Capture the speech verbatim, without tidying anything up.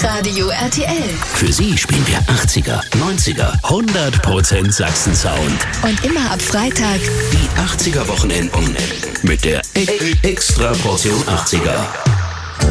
Hitradio R T L. Für Sie spielen wir achtziger, neunziger, hundert Prozent Sachsen-Sound. Und immer ab Freitag die achtziger Wochenenden mit der e- Extra Portion achtziger.